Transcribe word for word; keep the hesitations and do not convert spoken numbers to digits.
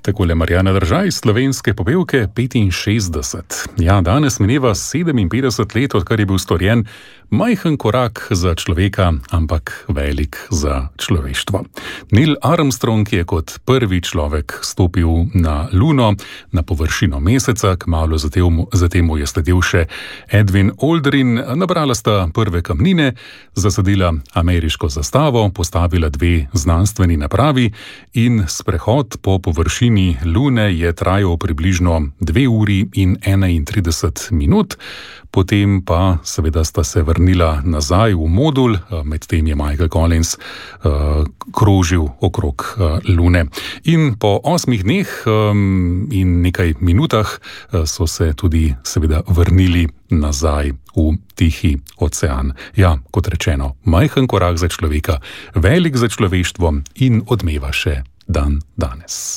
Takole Marjana Držaj, slovenske popevke petinšestdeset. Ja, danes mineva sedeminpetdeset let, odkar je bil storjen majhen korak za človeka, ampak velik za človeštvo. Neil Armstrong je kot prvi človek stopil na Luno, na površino meseca, kmalu zatem mu je sledil še Edwin Aldrin, nabrala sta prve kamnine, zasadila ameriško zastavo, postavila dve znanstveni napravi in sprehod po površini Lune je trajal približno dve uri in enaintrideset minut, potem pa seveda sta se vrnila nazaj v modul, medtem je Michael Collins uh, krožil okrog uh, Lune. In po osmih dneh um, in nekaj minutah uh, so se tudi seveda vrnili nazaj v Tihi ocean. Ja, kot rečeno, majhen korak za človeka, velik za človeštvo in odmeva še dan danes.